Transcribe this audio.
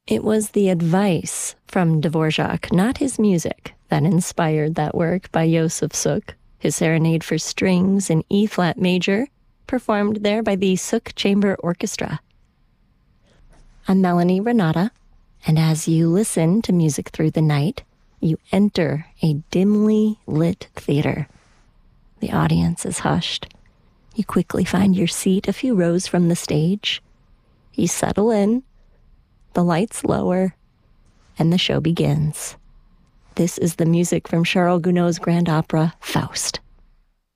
It was the advice from Dvorak, not his music, that inspired that work by Josef Suk, his serenade for strings in E-flat major, performed there by the Suk Chamber Orchestra. I'm Melanie Renata, and as you listen to Music Through the Night, you enter a dimly lit theater. The audience is hushed. You quickly find your seat a few rows from the stage. You settle in, the lights lower, and the show begins. This is the music from Charles Gounod's grand opera, Faust.